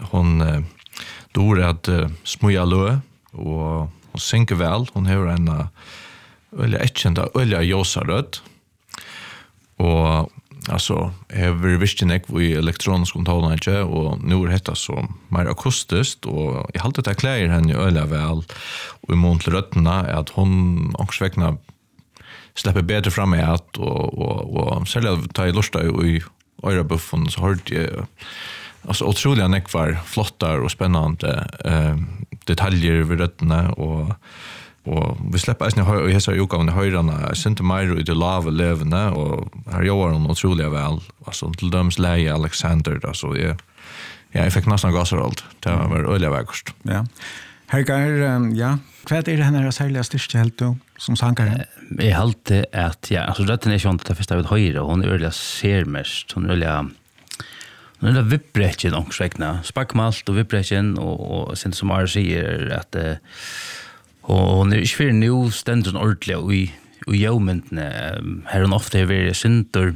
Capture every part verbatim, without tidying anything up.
hon uh, dår att uh, smuja lö och hon synker väl. Hon har en uh, öliga ätkända, öliga ljósaröd. Och alltså, jag har visst inte i elektronisk kontrollnäge och nu är detta så mer akustiskt och jag har alltid att kläder henne öliga väl och i mån till rötterna är att hon också väckna släpper bättre fram i att och, och, och särskilt tar i lusta i örabuffen så har jag alltså otroliga nekvar flottar och spännande eh, detaljer vid rötterna och och vi släpper alltså när jag har gjort av höjdarna synte mer i det lava levande och här gör hon otroliga väl alltså till döms Leia Alexander alltså jag ja, jag fick nästan gasaralt det var öliga vägkost. Ja. Hergar, ja, vad är det henne särskilt styrst helt då som sankare? Jag halte att ja, alltså rätten är ju inte det första ut höjre hon är öliga ser mest hon är öliga hon är vibbretjen också vägna spackmalt och vibbretjen och, och sen som Ar säger att eh, och hon är inte för nu ständigt ordentligt i i jommentene här hon ofta är väldigt syntor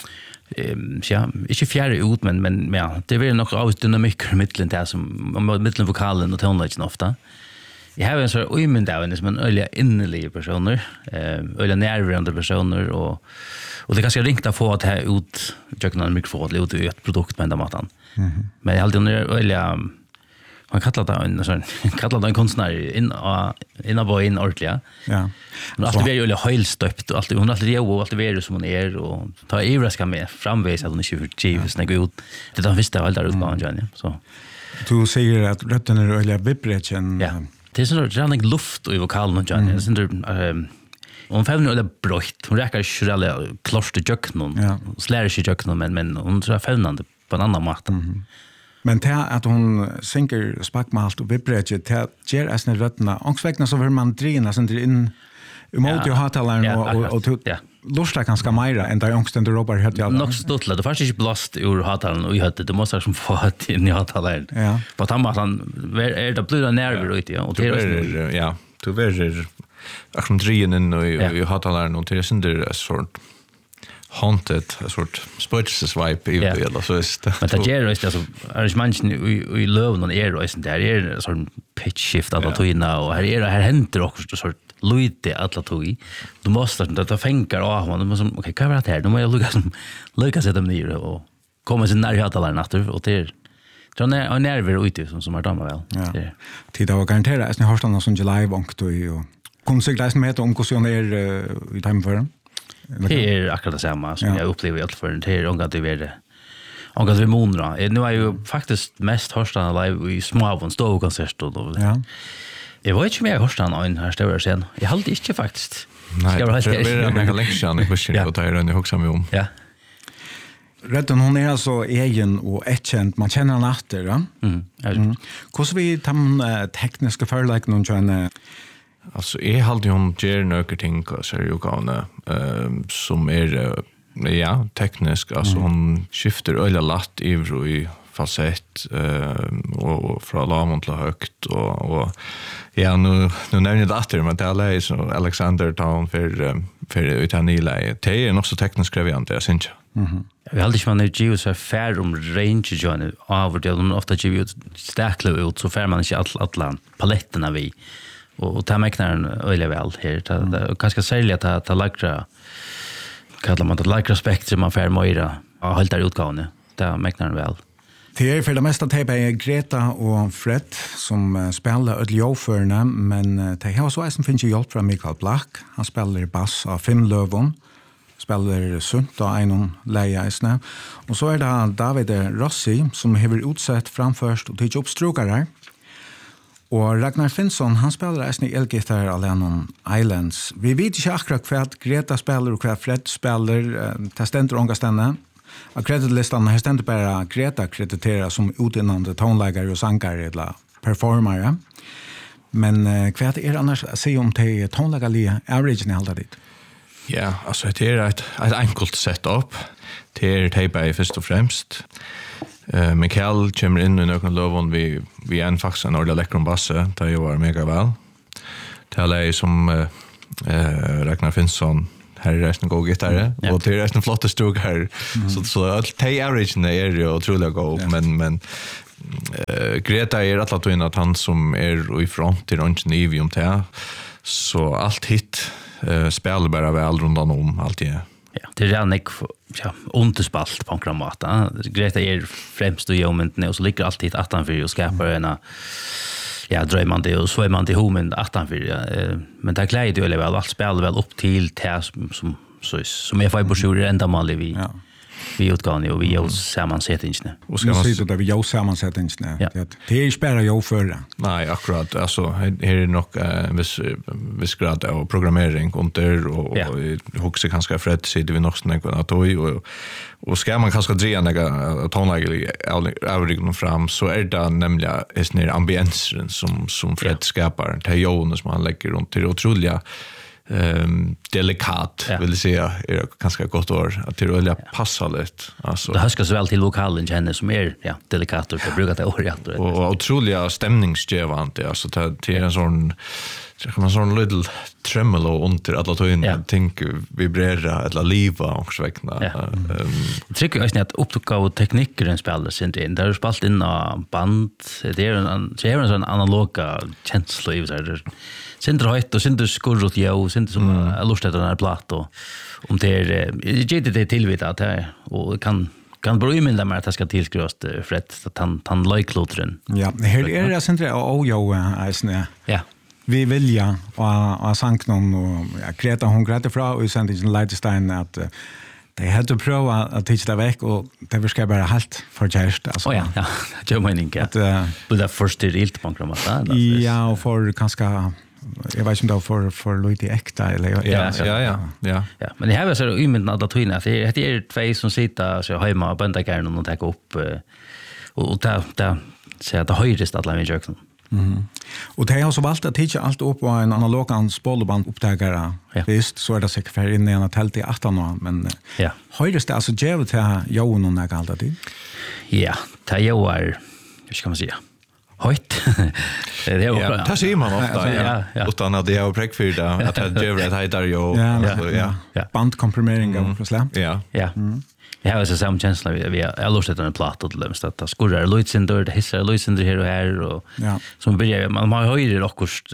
ja, inte fjärde ut men, men ja, det är väl nog av dynamiker mittlen där som mittlen vokalen och tonlägen ofta. Jag har en sån öjmynd av henne som en öliga innerliga personer, öliga närvarande personer och, och det är ganska ringt att få att här ut jag en mikrofon ut i ett produkt med den maten. Mm-hmm. Men jag har alltid öliga man kallar det en sån kallar det en konstnär in in på in ordentligt. Ja. Men allt det är ju höjstöpt och allt hon allt det och allt det är som hon är och ta ivraska med framvis att hon inte för gives när gå ut. Det är visst allt där utgången Janne. Så du säger att rötten är öliga vibration. Ja. Det är så rannig luft i vokalen och Janne. Sen där hon fäller öliga brött. Hon räcker ju alla kloster jöknon. Ja. Slär sig jöknon men men hon tror fällande på en annan mat. Mm. Men det att hon synker spackmalt och vibrerar det ger äsne rötterna. Ångsvägna så vill man drina sen in emot ju hatalaren och och och lustar ganska mera än där ångsten du ropar helt jävla. Nog ståtla det fast inte blast ur hatalaren och i hade det måste som få att in i hatalaren. Ja. På att han är det blir nerver ut ja och det är ja, du verer aktion drinen och i hatalaren och det sen det sort haunted a sort spiritual swipe i eller så är det. Men det ger just alltså arrangemangen i i löven och är just där är en sån pitch shift att ta in och här är det här händer också så sort lite att ta i. Du måste inte ta fänkar av man måste okej kan vara det här. Då måste jag lucka som lucka sätta dem ner och komma sin när jag talar natten och det då när nerver ute som som är damma väl. Ja. Tid att garantera att ni har stannat som live och och konsekvensen med om kursioner i timeframe. Det är akkurat det samma som ja. Jag upplever allt för det är ångat det är ångat vi månra. Nu är ju faktiskt mest hörstarna live i små av en stor konsert då. Ja. Jag vet inte mer hörstarna än här står sen. Jag håller inte faktiskt. Nej, det är en lektion i kursen och det är den också med om. Ja. Rätten hon är alltså egen och etkänd. Man känner henne efter, ja? Mm. Mm. Hur vi tar tekniska förlägg någon känner alltså jag hade ju om ger några ting så är ju gåna eh som är ja teknisk alltså mm. hon skiftar öliga latt i i falsett eh och från lamont till högt och och ja nu nu nämner det att men det är så Alexander Town för för utanila det är också tekniskt krävande jag syns. Mhm. Vi hade ju man nu ju så fär om range John av det de ofta ju stäckla ut så fär man inte all alla paletterna vi och ta mäknar en öliga väl här ta kanske sälja ta ta lagra kallar man det lagra spektrum man fär möra och hålla där utgående ta mäknar väl. Det är för det mesta typ är Greta och Fred som spelar ett ljoförna men det har så som finns ju hjälp från Mikael Black. Han spelar bass av fem lövon. Spelar sunt och en leia isne. Och så är det David Rossi som har utsett framförst och tycker upp strokare. Och Ragnar Finnsson, han spelar isne elgitarr alene Islands. Vi vet inte akkurat vad Greta spelar och vad Fred spelar. Det ständer ånga stänne. Av kreditlistan har ständer bara Greta krediteras som utinande tonläggare och sankare eller performare. Men vad är det annars att säga om det tonläggarliga averagen i allt dit? Ja, alltså det är ett, ett enkelt setup. Det är tejpa först och främst. Uh, Mikael kommer in i någon lovon vi, vi är en faktiskt en ordentlig elektronbasse. Det var mega väl. Det är som uh, uh, Ragnar Finnsson här är resten god gitarre. Mm. Och det är resten flotta stug här. Mm. Så, så att tej averagen är ju otroligt god. Yeah. Men, men uh, Greta är alla tog in att han som är i front till Ronchen Ivi om det. Så allt hit uh, spelar bara väl runt om allt det. Ja, det är redan inte ja, underspalt på en kramat. Greta är främst och geomenten och så ligger alltid attanför och skapar en ja, drömmande och svämmande homen attanför. Men det gläder ju väl, allt spelar väl upp till det som, som, som är fibersur ända manlig vi. Ja. Vi utgående och vi gör sammansättningarna. Och ska man säga att vi gör sammansättningarna. Ja. Det är ju spärra jag för. Nej, akkurat. Alltså, här är nog en viss, viss grad av programmering under och, ja. och också kanske Fred sitter vi nog snäggt att och och ska man kanske dreja några tonläge avriggning fram så är det nämligen är ambiensen som, som Fred ja. skapar. Det är jonen som han lägger runt till otroliga Um, delikat ja. vill säga är ganska gott år att det rullar ja. passa lite alltså det hörskas väl till lokalen känner som är ja delikat och brukar det år rätt och otroliga stämningsgivande alltså det till en sån så kan man sån little tremolo under alla tog ja. tänk vibrera eller liva och så väckna ja. um, jag tycker ju att upptäcka och tekniker spelar sin in där spalt in band det är en så är en sån analoga känsla i så Sinter höjt och sinter skurrot jag sinter som mm. lust att den här platt och om det är det det tillvita att här och kan kan bli med där att det ska tillskrivas för att han han likeklotren. Ja, här är det sinter och jag är ja. Vi vill ja och och sank någon och ja Greta hon grätte fra och sände sin Lightstein att de hade pröva att titta väck och det ska bara helt förtjänst alltså. Oh ja, ja. Jag menar inte att det först är helt på kramat. Ja, och för kanske jag vet inte då för för lite äkta eller ja ja ja ja. ja. ja men det här var så ymmen att twinna att det är två som sitter så hemma på bändarkärnan och tar upp och där där så att det höjdes att lämna köken. Mhm. Och det har så valt att titta allt upp på en analog spolband upptagare. Ja. Visst så är det säkert för inne i en tält i arton år men ja. Höjdes det alltså jävligt till Johan och något allt det. Ja, det är hur ska man säga? Höjt. det är ja, det ser man ofta ja, ja. Utan att det är präck för det att det gör det här där ju ja ja bandkomprimering och så slä. Ja. Ja. Jag har så samma känsla vi vi har lustat en platta till dem så att det skurrar Lucinder det hissar Lucinder här och här och ja. Som börjar man har höjder också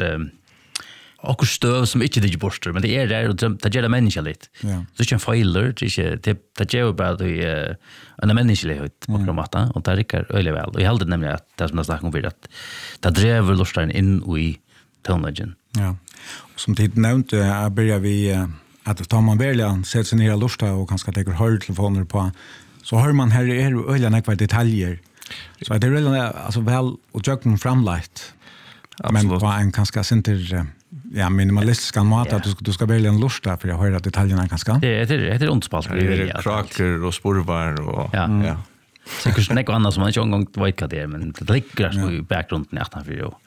och stöv som inte det borstar men det är där och det gör det människa lite. Ja. Så det är en failer det är det det gör bara det en människolighet på kromata och det rycker öle väl. Och jag hade nämligen att det som jag snackade om för att det driver lustan in i tonlagen. Ja. Och som tid nämnde börjar vi att tar man välja sätter sig ner i lusta och kanske tar hörtelefoner på så hör man här är öle några detaljer. Så det är redan alltså väl och jöken framlight. Men på en ganska center ja minimalistisk mat att du ska du ska välja en lusta för jag hör att detaljerna ganska. Det är det är ondspalt det är kracker och spurvar och ja. Mm. ja. Säkert något annat som man inte en gång vet vad det är men det ligger så i bakgrunden nästan för ju.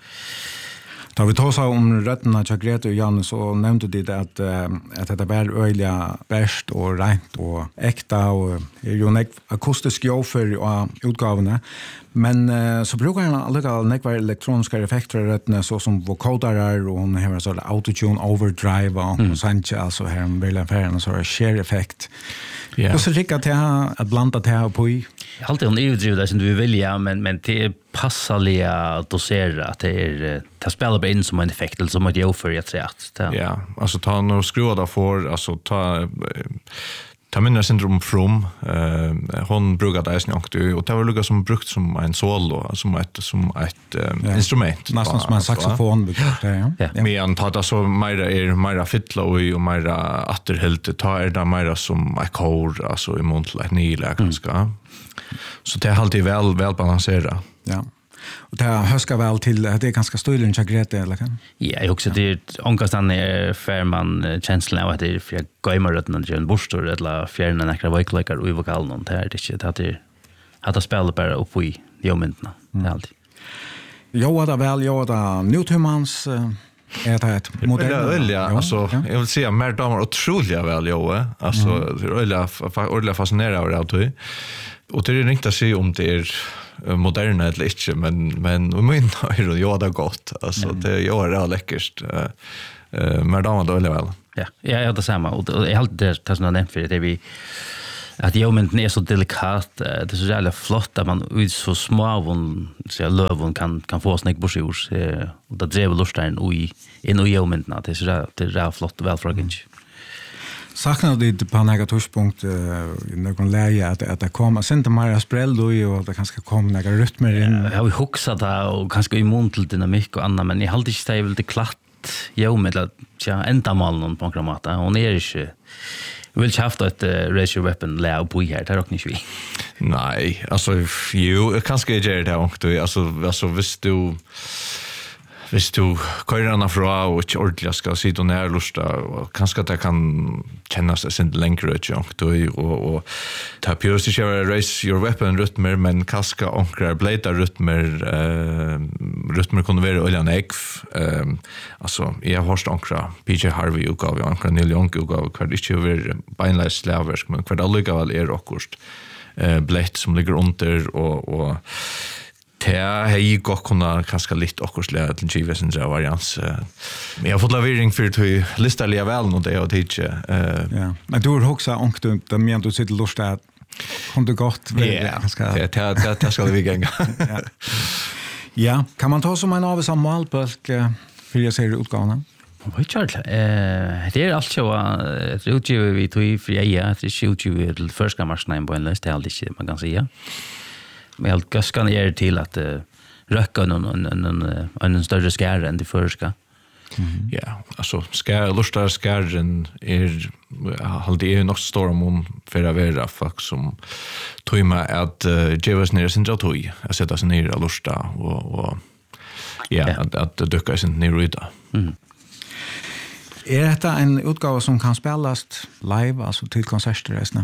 Då vi tar så om rötterna till Greta och Janne så nämnde du det att att det var öliga bäst och rent och äkta och är ju en akustisk jo för utgåvorna. Men så brukar han alla några elektroniska effekter rötterna så som vocoderar och hon har så autotune overdrive och mm. sånt alltså här en väl affären så share effekt. Ja. Och så tycker jag att blanda det här på i. Alltid en överdrivet där som du vill ja men men det är passaliga dosera att det är det spelar bara in som en effekt eller som att jag för att säga att ja alltså ta några skruvar där för alltså ta ta minna syndrom from eh hon brukar det sen också och det var lugga som brukt som en solo som ett som ett um, ja. instrument nästan som en saxofon ja ja men tar det så mer är mer fiddla och mer återhält ta är det mer som en kor alltså i muntligt nyla ganska mm. Så det är alltid väl väl balanserat. Ja. Och det höska väl till det är ganska stölen jag Greta eller kan. Ja, jag också det ångastan är för man känslan av att det är för gamer att när en borstor eller fjärna några veklikar och i vokalen och det är det inte att det att det spelar bara upp i momenten alltid. Jag hade väl jag hade Newtomans är det ett modell ja, ja, alltså ja. Jag vill säga mer damer otroliga väl jag alltså öliga ordentligt fascinerad av det. Och det är inte att se om det är moderna eller inte, men, men om min är det ju det gott. Alltså, mm. det gör det läckert. Uh, men damer då är det väl. Ja, jag har det samma. Och jag har alltid det som jag nämnt för det är vi att geomenten är så delikat, det är så jävla flott att man ut så små av så lövon kan kan få snäck på sjur och det driver lusten i in i geomenten, det är så det är flott väl frågan. Saknar du på några touchpunkt i någon läge att att det kommer sen till mer sprell då och det kanske kommer några rytmer in. Jag har huxat det och kanske i mån till dynamik och annat, men jag har inte det väl det klart geometri ja ända mal någon på gramata och är inte vill jag haft ett uh, ratio weapon lär på här där och inte vi. Nej, alltså ju kanske är det där och du alltså alltså visst du visst du kör den fra och inte ordentligt ska sitta ner lusta och kanske det kan kännas det sen längre junk du och och ta pure sig raise your weapon rytmer men kaska onkrar blade rytmer eh rytmer kunde vara oljan egg eh alltså jag har hört onkra P J Harvey och gav onkra Neil Young och gav kvar det över beinless slaversk men kvar alla gav är rockost eh blade som ligger under och och det har ju gått kunna kanske lite också till G V S och varians. Men jag har fått lavering för till lista lia väl nu det och det ja. Men du har också onkt du men du sitter lust att kunde gott ganska det det det ska vi gänga. Ja. Ja, kan man ta som en av som målpulk för jag ser utgåvan? Vad gör det? Eh, det är alltså ett utgivet vi tog i för jag att det utgivet till första marsnaden på en list det alltid man kan säga. Men jag ganska ner till att uh, röka en en en en större skär än det förska. Mm. Ja, alltså skär lustar skärren är halt det är nog storm om för att vara folk som tog med att uh, ge oss ner sin tog att sätta sig ner och lusta och och ja, ja. att att dyka sin ner ut. Mm. Är detta en utgåva som kan spelas live alltså till konserter resten?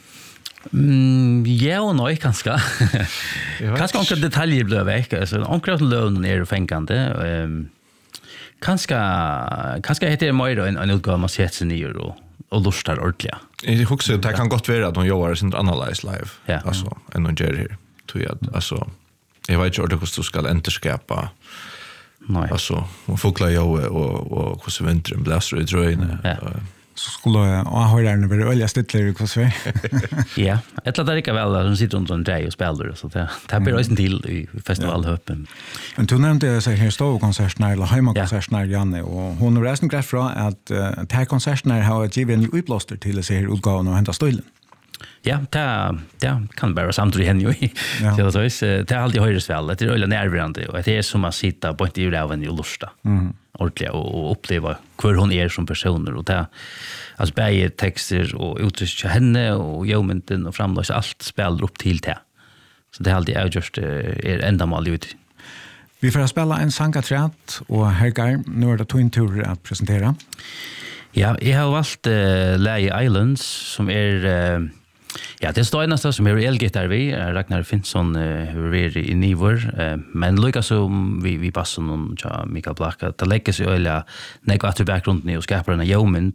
Mm, ja och nej kanske. Kanske några detaljer blir väck. Alltså några lön är fängande. Ehm kanske kanske heter det mer en en utgåva man sätter sig ner och och lustar ordentligt. Jag husar det kan gott vara att de jobbar sin analyse live. Ja. Alltså en och gör här. Tror jag alltså jag vet inte hur du ska enterskapa. Nej. Alltså och fåglar jag och och hur så vintern bläser i dröjne. Ja. Så skulle jag ha den över olja stittler hur så. Ja, ett lat det väl att de sitter runt en dag och spelar så det det blir ju till i festivalhöpen. Men du nämnde så här står konserterna eller hemma konserterna Janne och hon har resten gräs från att det här konserterna har givet en utblåster till sig utgåvan och hämta stolen. Ja, det det kan bara samtidigt hända ju. Så det så det är alltid höjres väl. Det är öliga närvarande och det är som att sitta på ett i raven och lusta. Mm. Ordentligt och uppleva hur hon är som personer och det alltså bäge texter och uttryck henne och geomenten och framlösa allt spelar upp till det. Så det är alltid är just är ända mal ut. Vi får spela en sangaträtt och Hergar nu är det twin tour att presentera. Ja, jag har valt uh, Lay Islands som är uh, ja, det står nästan som är elgitarr vi Ragnar Finnsson hur är i Nivor uh, men lika som vi vi passar någon ja Mikael Black att lägga sig eller negativ bakgrund och skapa en geoment.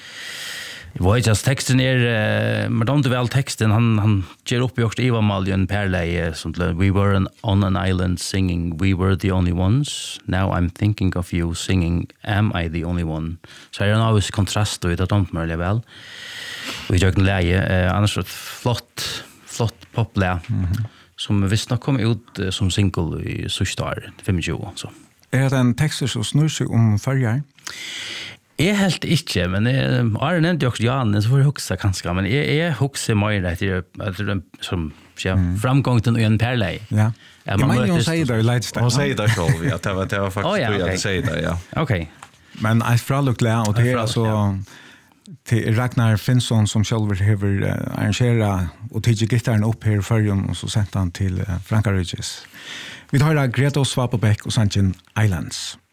Vad just texten är men de väl texten han han ger upp i också Eva Maljon Perley som we were an, on an island singing we were the only ones now I'm thinking of you singing am I the only one så är det always kontrast då det de möjliga väl vi jag kan lägga annars ett flott flott poplä mm-hmm. som visst nog kom ut uh, som single i Sustar tjugofem så är det en text som snurrar sig om förjar. Jag helt inte, men är det inte också Jan så får jag huxa kanske, men jag är huxa mer det är att det som ja mm. framgång till en perlej. Ja. Jag menar hon säger det lite hon säger det själv ja det var det var faktiskt oh, ja, okay. Jag säger det ja. Okej. Okay. Men jag fraluk lä och det är så till Ragnar Finnsson som själv har arrangerat och tagit gitarren upp här för och så sent han till Frankrike. Vi tar Greta Svapobeck och Sanchen Islands.